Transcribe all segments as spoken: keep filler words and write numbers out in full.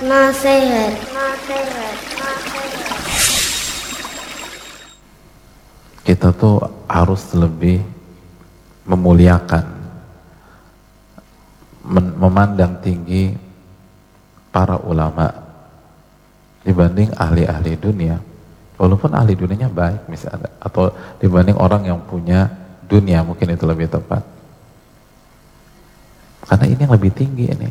Nasihat. Nasihat. Nasihat. Kita tuh harus lebih memuliakan, memandang tinggi para ulama dibanding ahli-ahli dunia, walaupun ahli dunianya baik misalnya, atau dibanding orang yang punya dunia, mungkin itu lebih tepat, karena ini yang lebih tinggi ini.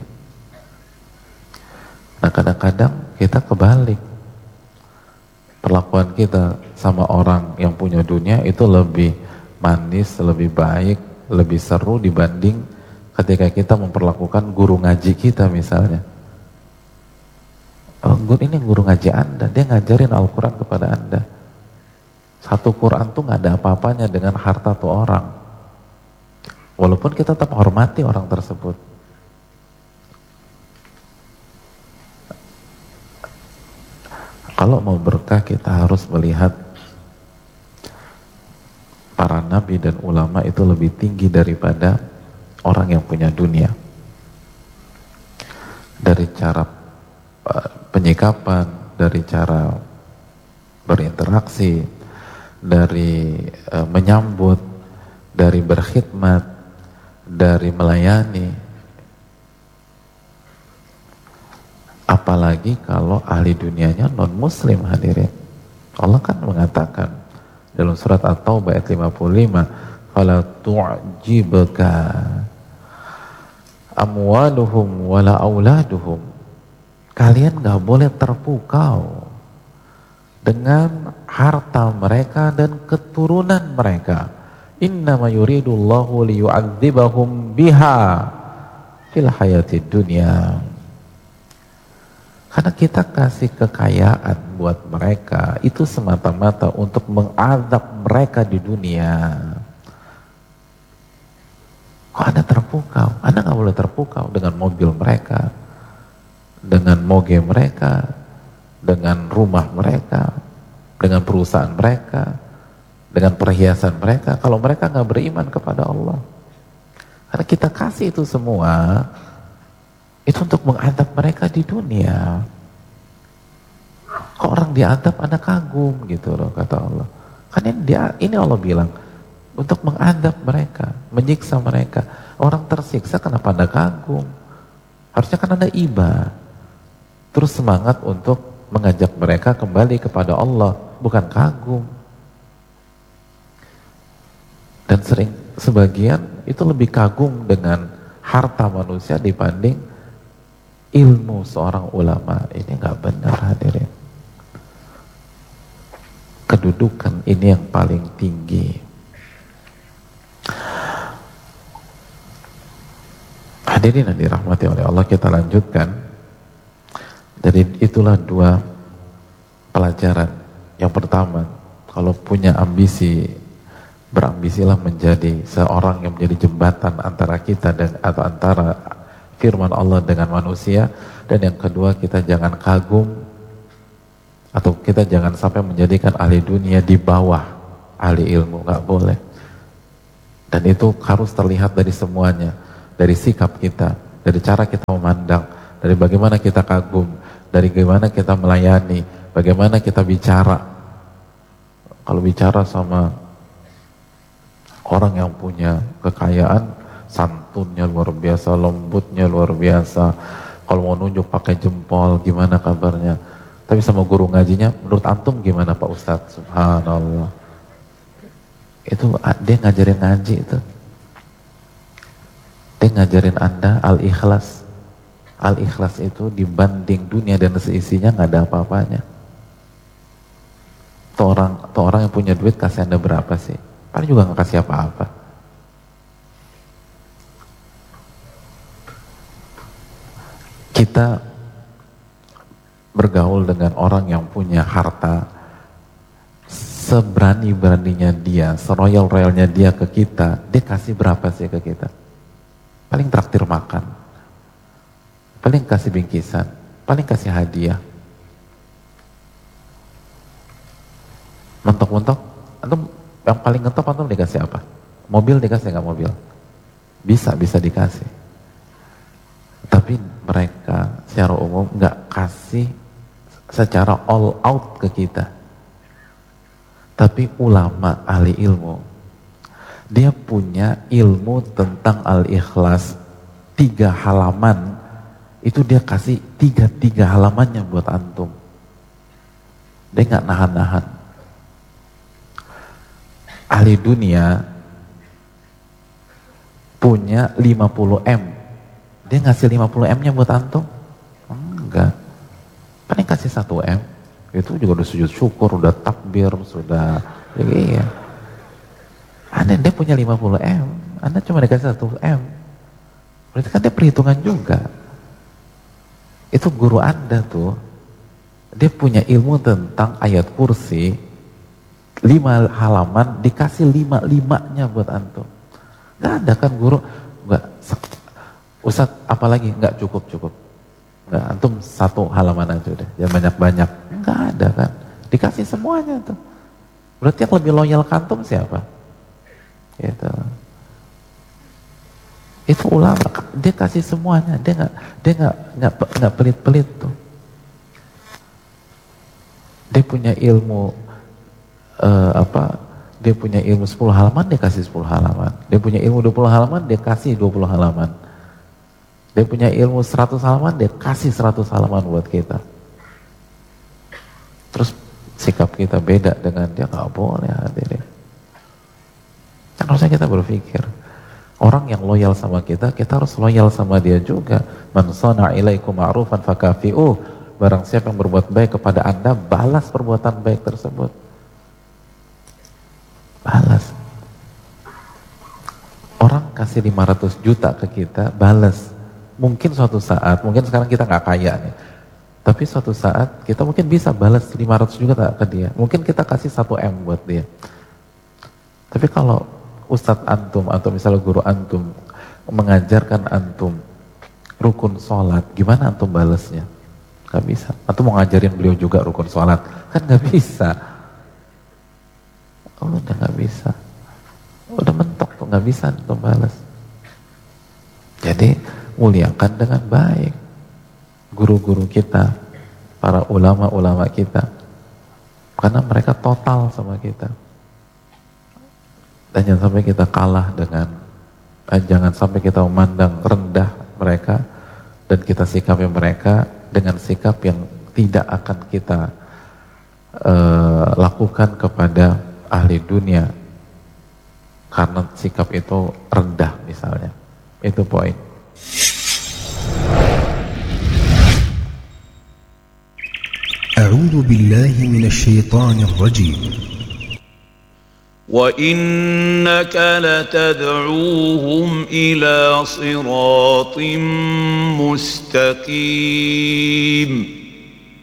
Nah kadang-kadang kita kebalik, perlakuan kita sama orang yang punya dunia itu lebih manis, lebih baik, lebih seru dibanding ketika kita memperlakukan guru ngaji kita misalnya. Oh, ini guru ngaji Anda, dia ngajarin Al-Quran kepada Anda. Satu Quran tuh gak ada apa-apanya dengan harta tuh orang. Walaupun kita tetap hormati orang tersebut. Kalau mau berkah kita harus melihat para nabi dan ulama itu lebih tinggi daripada orang yang punya dunia. Dari cara penyikapan, dari cara berinteraksi, dari uh, menyambut, dari berkhidmat, dari melayani. Apalagi kalau ahli dunianya non muslim hadirin. Allah kan mengatakan dalam surat At-Taubah ayat lima puluh lima, "Fala tu'jibka amwaluhum wala auladuhum." Kalian gak boleh terpukau dengan harta mereka dan keturunan mereka. Innama yuridullahu liyu'adzibahum biha fil hayatid dunya. Karena kita kasih kekayaan buat mereka itu semata-mata untuk mengadab mereka di dunia. Kok Anda terpukau? Anda gak boleh terpukau dengan mobil mereka, dengan moge mereka, dengan rumah mereka, dengan perusahaan mereka, dengan perhiasan mereka, kalau mereka gak beriman kepada Allah. Karena kita kasih itu semua itu untuk mengadab mereka di dunia. Kok orang diadab Anda kagum gitu loh, kata Allah. Kan ini, dia, ini Allah bilang untuk mengadab mereka, menyiksa mereka. Orang tersiksa kenapa Anda kagum? Harusnya kan Anda iba, terus semangat untuk mengajak mereka kembali kepada Allah, bukan kagum. Dan sering sebagian itu lebih kagum dengan harta manusia dibanding ilmu seorang ulama. Ini nggak benar hadirin. Kedudukan ini yang paling tinggi. Hadirin yang dirahmati oleh Allah, kita lanjutkan. Jadi itulah dua pelajaran. Yang pertama, kalau punya ambisi, berambisilah menjadi seorang yang menjadi jembatan antara kita dan atau antara firman Allah dengan manusia. Dan yang kedua, kita jangan kagum atau kita jangan sampai menjadikan ahli dunia di bawah ahli ilmu, nggak boleh. Dan itu harus terlihat dari semuanya, dari sikap kita, dari cara kita memandang, dari bagaimana kita kagum, dari bagaimana kita melayani, bagaimana kita bicara. Kalau bicara sama orang yang punya kekayaan, santunnya luar biasa, lembutnya luar biasa. Kalau mau nunjuk pakai jempol, gimana kabarnya? Tapi sama guru ngajinya, menurut antum gimana Pak Ustadz? Subhanallah. Itu dia ngajarin ngaji itu. Dia ngajarin Anda al-ikhlas. Al-ikhlas itu dibanding dunia dan seisinya nggak ada apa-apanya. Tuh orang, tuh orang yang punya duit kasih Anda berapa sih? Paling juga nggak kasih apa-apa. Kita bergaul dengan orang yang punya harta, seberani-beraninya dia, seroyal-royalnya dia ke kita, dia kasih berapa sih ke kita? Paling traktir makan, paling kasih bingkisan, paling kasih hadiah. Mentok-mentok, antum yang paling ngetop antum dikasih apa? Mobil dikasih nggak mobil? Bisa, bisa dikasih. Tapi mereka secara umum nggak kasih secara all out ke kita. Tapi ulama ahli ilmu, dia punya ilmu tentang al-ikhlas, tiga halaman, itu dia kasih tiga-tiga halamannya buat antum. Dia nggak nahan-nahan. Ahli dunia punya lima puluh M, dia ngasih lima puluh M-nya buat antum? Enggak. Paling kasih satu M, itu juga udah sujud syukur, udah takbir, sudah ya, iya. Anda dia punya lima puluh M, Anda cuma dikasih satu M. Berarti kan dia perhitungan juga. Itu guru Anda tuh, dia punya ilmu tentang ayat kursi, lima halaman dikasih lima-limanya buat antum. Gak ada kan guru, gak, Ustadz apalagi, gak cukup-cukup. Gak, antum satu halaman aja udah, jangan banyak-banyak. Gak ada kan, dikasih semuanya tuh. Berarti yang lebih loyal ke antum siapa? Gitu. Itu ulama, dia kasih semuanya, dia nggak dia nggak nggak nggak pelit-pelit tuh. Dia punya ilmu uh, apa? Dia punya ilmu sepuluh halaman, dia kasih sepuluh halaman. Dia punya ilmu dua puluh halaman, dia kasih dua puluh halaman. Dia punya ilmu seratus halaman, dia kasih seratus halaman buat kita. Terus sikap kita beda dengan dia, nggak boleh hadirin. Kan harusnya kita berpikir, orang yang loyal sama kita, kita harus loyal sama dia juga. Man shana'a ilaikum ma'rufan fakafi'uh. Barang siapa yang berbuat baik kepada Anda, balas perbuatan baik tersebut. Balas. Orang kasih lima ratus juta ke kita, balas. Mungkin suatu saat, mungkin sekarang kita nggak kaya nih, tapi suatu saat kita mungkin bisa balas lima ratus juta ke dia. Mungkin kita kasih satu M buat dia. Tapi kalau Ustadz antum atau misalnya guru antum mengajarkan antum rukun sholat, gimana antum balasnya? Gak bisa. Antum mau ngajarin beliau juga rukun sholat, kan gak bisa. Oh, udah gak bisa. Udah mentok tuh, gak bisa antum balas. Jadi muliakan dengan baik guru-guru kita, para ulama-ulama kita, karena mereka total sama kita. Dan jangan sampai kita kalah dengan, eh, jangan sampai kita memandang rendah mereka dan kita sikapi mereka dengan sikap yang tidak akan kita eh, lakukan kepada ahli dunia karena sikap itu rendah misalnya. Itu poin. A'udzu billahi minasy syaithanir rajim. وَإِنَّكَ لَتَدْعُوهُمْ إِلَى صِرَاطٍ مُسْتَقِيمٍ